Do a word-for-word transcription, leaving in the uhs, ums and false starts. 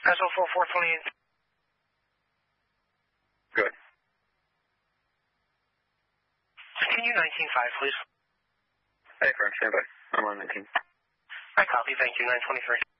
S O four four twenty-eight. Good. Continue nineteen five, please. Hey, firm, stand by. I'm on nineteen. I copy. Thank you. nine twenty-three.